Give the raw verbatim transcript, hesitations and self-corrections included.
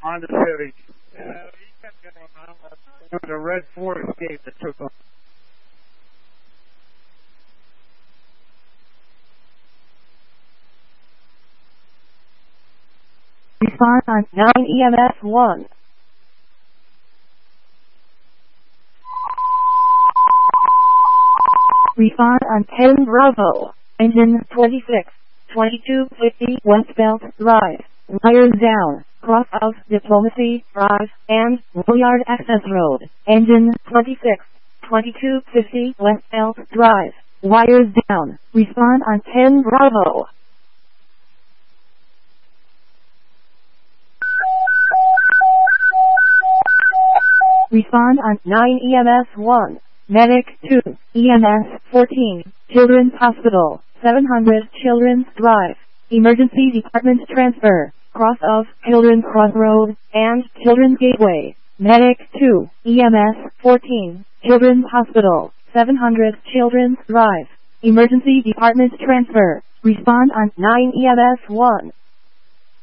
Honda Civic. Uh, he kept going on. It was a red Ford Escape that took off. Respond on nine E M S one. Respond on ten Bravo. Engine twenty-six, twenty-two fifty Westbelt Drive. Wires down. Cross of Diplomacy Drive and Boyard Access Road. Engine twenty-six, twenty-two fifty Westbelt Drive. Wires down. Respond on ten Bravo. Respond on nine E M S one. Medic two. E M S fourteen. Children's Hospital. seven hundred Children's Drive. Emergency Department Transfer. Cross of Children's Crossroad and Children's Gateway. Medic two. E M S fourteen. Children's Hospital. seven hundred Children's Drive. Emergency Department Transfer. Respond on nine E M S one.